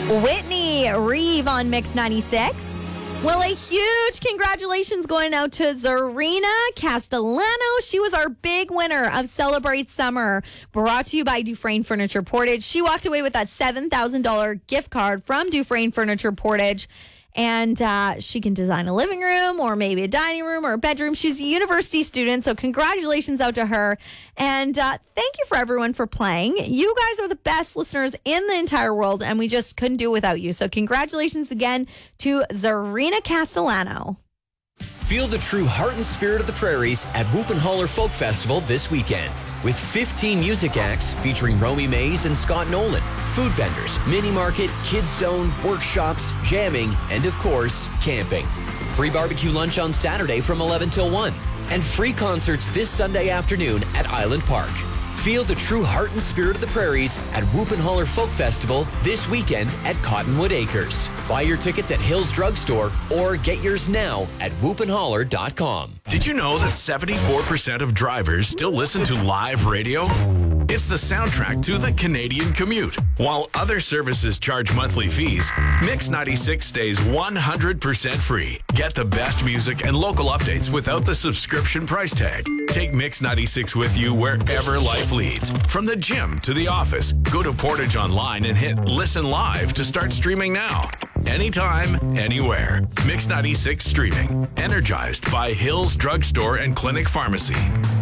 Whitney Reeve on Mix 96. Well, a huge congratulations going out to Zarina Castellano. She was our big winner of Celebrate Summer, brought to you by Dufresne Furniture Portage. She walked away with that $7,000 gift card from Dufresne Furniture Portage. And she can design a living room or maybe a dining room or a bedroom. She's a university student, so congratulations out to her. And thank you for everyone for playing. You guys are the best listeners in the entire world, and we just couldn't do it without you. So congratulations again to Zarina Castellano. Feel the true heart and spirit of the prairies at Whoop-N-Holler Folk Festival this weekend. With 15 music acts featuring Romy Mays and Scott Nolan, food vendors, mini market, kids zone, workshops, jamming, and of course, camping. Free barbecue lunch on Saturday from 11 till 1. And free concerts this Sunday afternoon at Island Park. Feel the true heart and spirit of the prairies at Whoop-N-Holler Folk Festival this weekend at Cottonwood Acres. Buy your tickets at Hills Drugstore or get yours now at whoopandholler.com. Did you know that 74% of drivers still listen to live radio? It's the soundtrack to the Canadian commute. While other services charge monthly fees, Mix 96 stays 100% free. Get the best music and local updates without the subscription price tag. Take Mix 96 with you wherever life leads. From the gym to the office, go to Portage Online and hit Listen Live to start streaming now. Anytime, anywhere. Mix 96 streaming. Energized by Hills Drugstore and Clinic Pharmacy.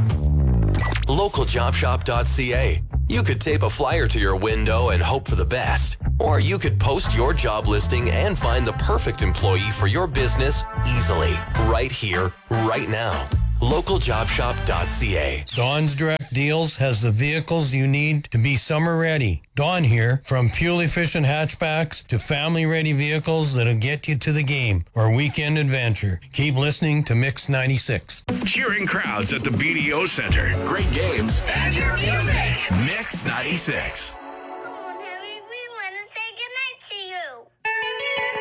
LocalJobShop.ca. You could tape a flyer to your window and hope for the best. Or you could post your job listing and find the perfect employee for your business easily. Right here, right now. LocalJobShop.ca. Dawn's Direct Deals has the vehicles you need to be summer ready. Dawn here, from fuel-efficient hatchbacks to family-ready vehicles that'll get you to the game or weekend adventure. Keep listening to Mix 96. Cheering crowds at the BDO Center. Great games. And your music. Mix 96.